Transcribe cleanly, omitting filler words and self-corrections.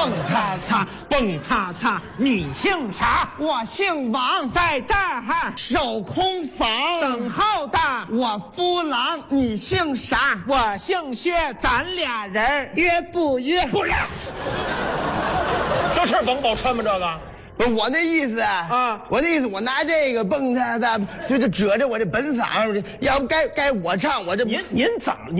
蹦擦擦，蹦擦擦，你姓啥？ 我姓王， 在这儿守空房等候的。 我夫郎，你姓啥？ 我姓薛，咱俩人约不约？ 不约。这是王宝钏吗？这个？ 不是我那意思啊， 我那意思，我拿这个蹦擦擦，就遮着我这本嗓，要不该我唱，我这您怎么？